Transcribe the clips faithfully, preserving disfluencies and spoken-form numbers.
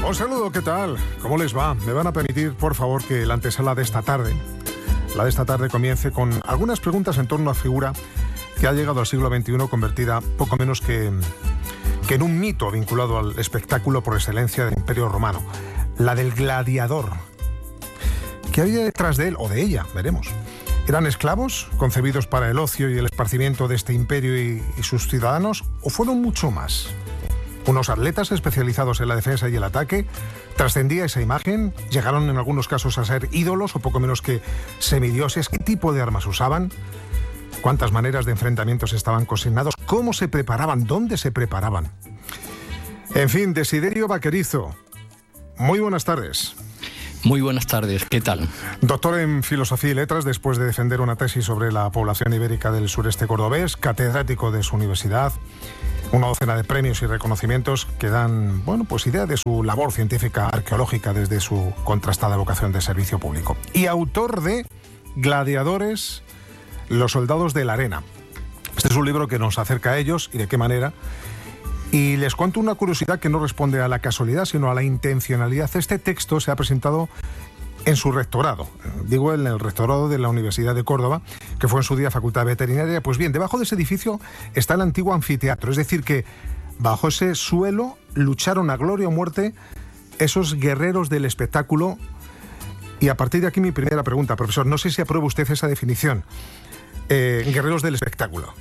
Os saludo, ¿qué tal? ¿Cómo les va? Me van a permitir, por favor, que la antesala de esta tarde, la de esta tarde comience con algunas preguntas en torno a una figura que ha llegado al siglo veintiuno convertida poco menos que, que en un mito vinculado al espectáculo por excelencia del Imperio Romano, la del gladiador. ¿Qué había detrás de él o de ella? Veremos. ¿Eran esclavos concebidos para el ocio y el esparcimiento de este imperio y, y sus ciudadanos? ¿O fueron mucho más? Unos atletas especializados en la defensa y el ataque. ¿Trascendía esa imagen? ¿Llegaron en algunos casos a ser ídolos o poco menos que semidioses? ¿Qué tipo de armas usaban? ¿Cuántas maneras de enfrentamientos estaban consignados? ¿Cómo se preparaban? ¿Dónde se preparaban? En fin, Desiderio Vaquerizo, muy buenas tardes. Muy buenas tardes, ¿qué tal? Doctor en Filosofía y Letras, después de defender una tesis sobre la población ibérica del sureste cordobés, catedrático de su universidad, una docena de premios y reconocimientos que dan, bueno, pues idea de su labor científica arqueológica desde su contrastada vocación de servicio público. Y autor de Gladiadores, los soldados de la arena. Este es un libro que nos acerca a ellos y de qué manera. Y les cuento una curiosidad que no responde a la casualidad, sino a la intencionalidad. Este texto se ha presentado en su rectorado, digo en el rectorado de la Universidad de Córdoba, que fue en su día Facultad Veterinaria. Pues bien, debajo de ese edificio está el antiguo anfiteatro, es decir que bajo ese suelo lucharon a gloria o muerte esos guerreros del espectáculo. Y a partir de aquí mi primera pregunta, profesor, no sé si aprueba usted esa definición, eh, guerreros del espectáculo.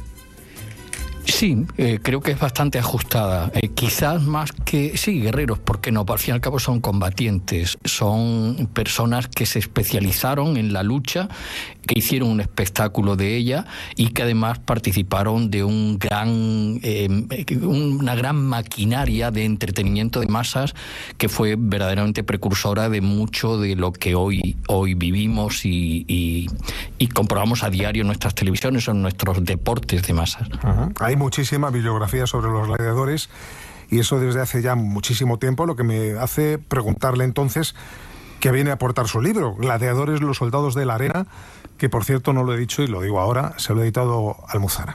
Sí, eh, creo que es bastante ajustada. Eh, quizás más que... Sí, guerreros, ¿por qué no? Al fin y al cabo son combatientes. Son personas que se especializaron en la lucha, que hicieron un espectáculo de ella y que además participaron de un gran, eh, una gran maquinaria de entretenimiento de masas que fue verdaderamente precursora de mucho de lo que hoy, hoy vivimos y, y, y comprobamos a diario en nuestras televisiones o en nuestros deportes de masas. Uh-huh. Hay muchísima bibliografía sobre los gladiadores y eso desde hace ya muchísimo tiempo, lo que me hace preguntarle entonces qué viene a aportar su libro, Gladiadores, los soldados de la arena, que por cierto no lo he dicho y lo digo ahora, se lo ha editado Almuzara.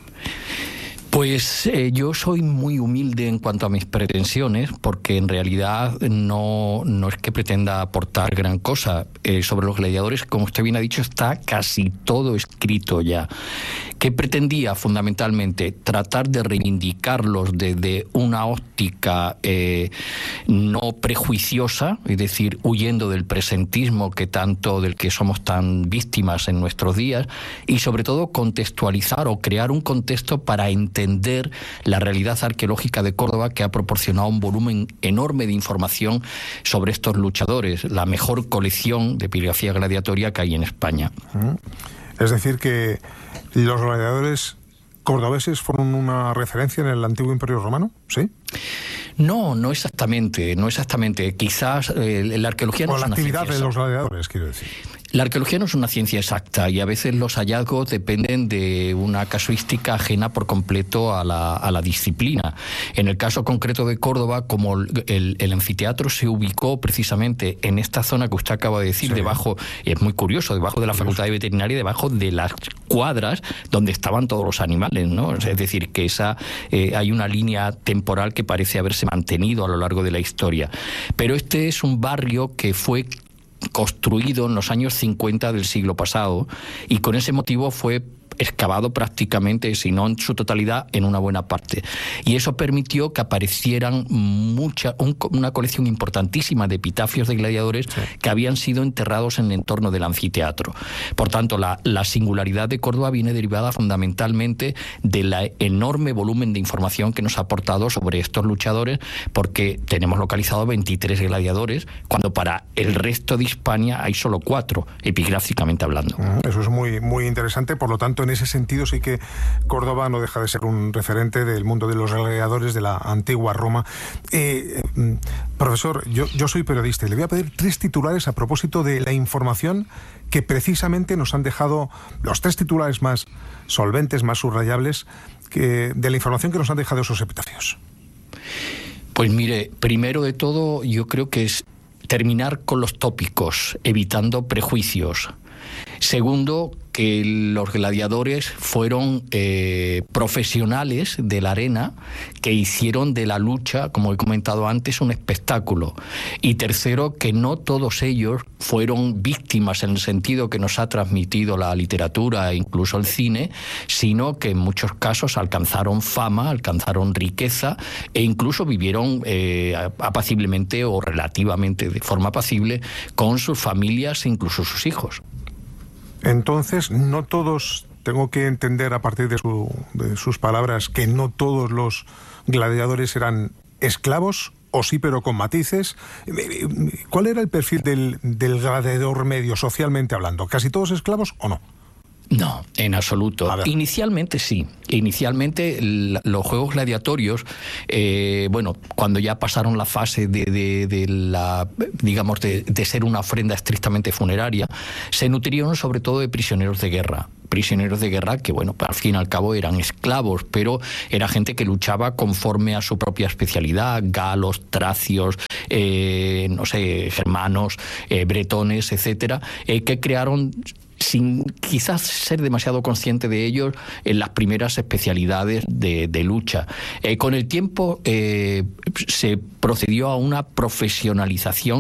Pues eh, yo soy muy humilde en cuanto a mis pretensiones, porque en realidad no, no es que pretenda aportar gran cosa. Eh, sobre los gladiadores, como usted bien ha dicho, está casi todo escrito ya. ¿Qué pretendía fundamentalmente? Tratar de reivindicarlos desde una óptica eh, no prejuiciosa, es decir, huyendo del presentismo que tanto, del que somos tan víctimas en nuestros días, y sobre todo contextualizar o crear un contexto para entender entender la realidad arqueológica de Córdoba, que ha proporcionado un volumen enorme de información sobre estos luchadores, la mejor colección de epigrafía gladiatoria que hay en España. Es decir que los gladiadores cordobeses fueron una referencia en el antiguo Imperio Romano, ¿sí? No, no exactamente, no exactamente. Quizás eh, la arqueología no o es la una actividad ciencia de los gladiadores, quiero decir. La arqueología no es una ciencia exacta y a veces los hallazgos dependen de una casuística ajena por completo a la, a la disciplina. En el caso concreto de Córdoba, como el, el anfiteatro se ubicó precisamente en esta zona que usted acaba de decir, sí, debajo, es muy curioso, debajo de la Facultad de Veterinaria, debajo de las cuadras donde estaban todos los animales, ¿no? Es decir, que esa eh, hay una línea temporal que parece haberse mantenido a lo largo de la historia. Pero este es un barrio que fue construido en los años cincuenta del siglo pasado y con ese motivo fue excavado prácticamente, si no en su totalidad, en una buena parte. Y eso permitió que aparecieran mucha, un, una colección importantísima de epitafios de gladiadores, sí, que habían sido enterrados en el entorno del anfiteatro. Por tanto, la, la singularidad de Córdoba viene derivada fundamentalmente del enorme volumen de información que nos ha aportado sobre estos luchadores, porque tenemos localizados veintitrés gladiadores, cuando para el resto de Hispania hay solo cuatro, epigráficamente hablando. Eso es muy, muy interesante. Por lo tanto, en ese sentido sí que Córdoba no deja de ser un referente del mundo de los gladiadores de la antigua Roma. Eh, eh, profesor, yo, yo soy periodista y le voy a pedir tres titulares a propósito de la información que precisamente nos han dejado, los tres titulares más solventes, más subrayables, que, de la información que nos han dejado esos epitafios. Pues mire, primero de todo yo creo que es terminar con los tópicos, evitando prejuicios. Segundo, que los gladiadores fueron eh, profesionales de la arena que hicieron de la lucha, como he comentado antes, un espectáculo. Y tercero, que no todos ellos fueron víctimas en el sentido que nos ha transmitido la literatura e incluso el cine, sino que en muchos casos alcanzaron fama, alcanzaron riqueza e incluso vivieron eh, apaciblemente o relativamente de forma apacible con sus familias e incluso sus hijos. Entonces, no todos, tengo que entender a partir de, su, de sus palabras, que no todos los gladiadores eran esclavos, o sí, pero con matices. ¿Cuál era el perfil del, del gladiador medio, socialmente hablando? ¿Casi todos esclavos o no? No, en absoluto. Inicialmente sí. Inicialmente la, los juegos gladiatorios, eh, bueno, cuando ya pasaron la fase de, de, de la, digamos, de, de ser una ofrenda estrictamente funeraria, se nutrieron sobre todo de prisioneros de guerra. Prisioneros de guerra que, bueno, al fin y al cabo eran esclavos, pero era gente que luchaba conforme a su propia especialidad, galos, tracios, eh, no sé, germanos, eh, bretones, etcétera, eh, que crearon, sin quizás ser demasiado consciente de ellos, en las primeras especialidades de, de lucha. Eh, con el tiempo eh, se procedió a una profesionalización